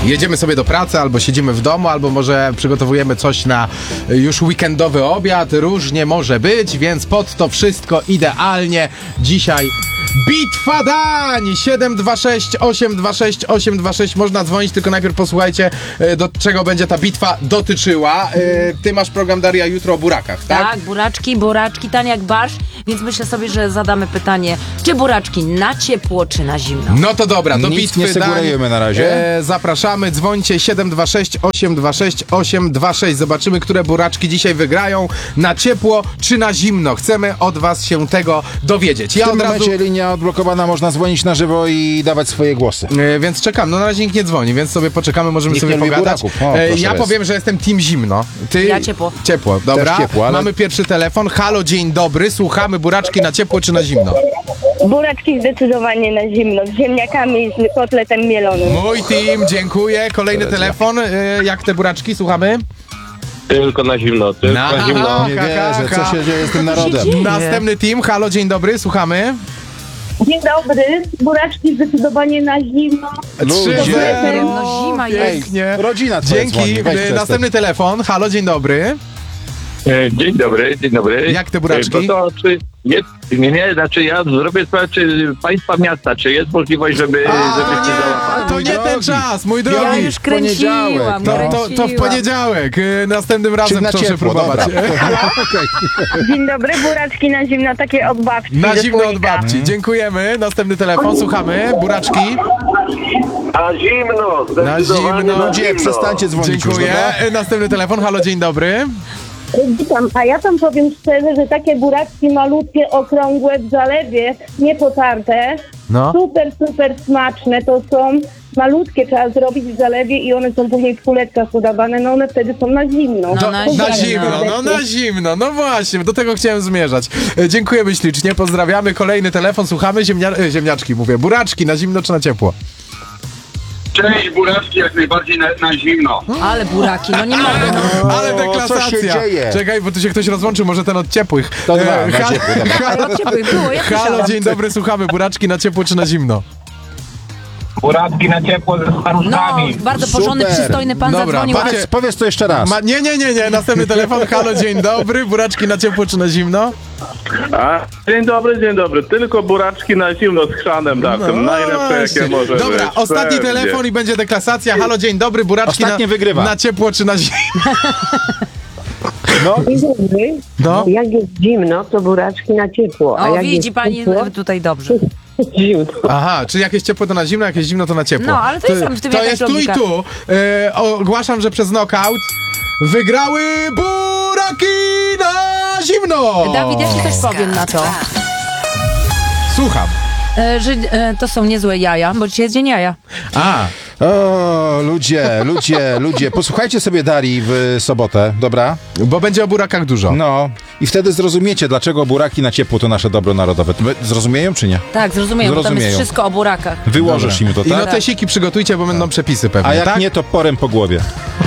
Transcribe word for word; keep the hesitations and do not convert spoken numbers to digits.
jedziemy sobie do pracy, albo siedzimy w domu, albo może przygotowujemy coś na już weekendowy obiad. Różnie może być, więc pod to wszystko idealnie dzisiaj bitwa dań! siedem dwa sześć osiem dwa sześć osiem dwa sześć. Można dzwonić, tylko najpierw posłuchajcie, do czego będzie ta bitwa dotyczyła. Ty masz program, Daria, jutro o burakach, tak? Tak, buraczki, buraczki, tanie jak barsz, więc myślę sobie, że zadamy pytanie, czy buraczki na ciepło, czy na zimno? No to dobra, do Nic bitwy nie sugerujemy dań, na razie. E, zapraszamy, dzwońcie siedem dwa sześć osiem dwa sześć osiem dwa sześć. Zobaczymy, które buraczki dzisiaj wygrają, na ciepło czy na zimno. Chcemy od was się tego dowiedzieć. Ja W tym od razu... momencie linia odblokowana, można dzwonić na żywo i dawać swoje głosy. E, więc czekam, no na razie nikt nie dzwoni, więc sobie poczekamy, możemy Nikt sobie nie lubi pogadać. buraków. O, E, proszę ja jest. powiem, że jestem team zimno. Ty... Ja ciepło. Ciepło, dobra. Też ciepło, ale- Mamy pierwszy telefon. Halo, dzień dobry, słuchamy, buraczki na ciepło czy na zimno? Buraczki zdecydowanie na zimno, z ziemniakami i z kotletem mielonym. Mój team, dziękuję. Kolejny telefon. E, jak te buraczki, słuchamy? Tylko na zimno, tylko Na- na zimno. Nie Ha, ha, wierzę, ha. co się dzieje z tym narodem. Następny team. Halo, dzień dobry, słuchamy. Dzień dobry, buraczki zdecydowanie na zimno. Ludzie. trzy zero. No zima jest. Pięknie. Rodzina twoja Dzięki. dzwoni, weź E, przestań. Następny telefon. Halo, dzień dobry. E, Dzień dobry, dzień dobry. Jak te buraczki? E, Bo to, czy jest, nie, nie, znaczy ja zrobię sprawę, czy państwa miasta, czy jest możliwość, żeby, A, żeby się nie, załapać? to Mój nie ten drogi. czas, mój Ja Ja drogi. już kręciłam, poniedziałek, To, to, to w kręciłam. poniedziałek. E, Następnym razem na proszę ciepło, próbować. dobra. Okej. Dzień dobry, buraczki na zimno, takie od babci. Na ze zimno od słoika. babci. Dziękujemy. Następny telefon, słuchamy. Buraczki. Na zimno, Na zimno. Ludzie, przestańcie dzwonić już, Dziękuję. dobra? E, Następny telefon. Halo, dzień dobry. Witam, a ja tam powiem szczerze, że takie buraczki malutkie, okrągłe w zalewie, niepotarte, No. super, super smaczne to są. Malutkie trzeba zrobić w zalewie i one są później w kuleczkach podawane, no one wtedy są na zimno. No, To na Na zimno. zimno, no na zimno, no właśnie, do tego chciałem zmierzać. E, Dziękujemy ślicznie, pozdrawiamy. Kolejny telefon, słuchamy. Ziemnia... e, Ziemniaczki mówię. Buraczki na zimno czy na ciepło? Cześć, buraczki jak najbardziej na, na zimno. Ale buraki, no nie mogę. No. Ale O, deklasacja. co się dzieje? Czekaj, bo tu się ktoś rozłączył, może ten od ciepłych. To dwa, E, na ha- ciepło, dobra. halo, Ale ciepły było, ja halo, słyszałam. dzień dobry, słuchamy. Buraczki na ciepło czy na zimno? Buraczki na ciepło ze No, staruszkami. bardzo porządny, Super. przystojny pan Dobra, zadzwonił. patrzcie- Powiedz, powiedz to jeszcze raz. Ma, nie, nie, nie, nie. Następny telefon. Halo, dzień dobry. Buraczki na ciepło czy na zimno? A, dzień dobry, dzień dobry. Tylko buraczki na zimno z chrzanem takim. Najlepsze właśnie. jakie może Dobra, być. ostatni Pewnie. telefon i będzie deklasacja. Halo, dzień dobry. Buraczki Ostatnie na, wygrywa. na ciepło czy na zimno? No, Dzień dobry. No. Jak jest zimno, to buraczki na ciepło. A O, jak widzi jest pani ciepło, tutaj dobrze. zimno. Aha, czy jak jest ciepło to na zimno, jak jest zimno to na ciepło. No, ale to jest w tym To jakaś jest tu logika. i tu. E, ogłaszam, że przez knockout wygrały buraki na zimno. Dawid, ja ci coś powiem na to. Słucham. E, że e, to są niezłe jaja, bo dzisiaj jest dzień jaja. A, o, ludzie, ludzie, ludzie. Posłuchajcie sobie Darii w sobotę, dobra? bo będzie o burakach dużo. No. I wtedy zrozumiecie, dlaczego buraki na ciepło to nasze dobro narodowe. Wy Zrozumieją czy nie? Tak, zrozumiem, bo tam jest Zrozumieją. wszystko o burakach. Wyłożysz im to, I tak? notesiki przygotujcie, bo będą przepisy pewnie, A jak tak? nie, to porem po głowie.